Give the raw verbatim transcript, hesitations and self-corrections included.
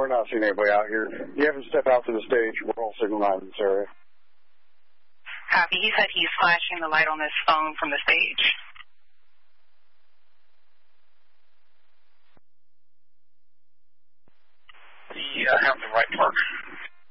we're not seeing anybody out here. You have to step out to the stage. We're all signal nine in this area. Copy. He said he's flashing the light on his phone from the stage.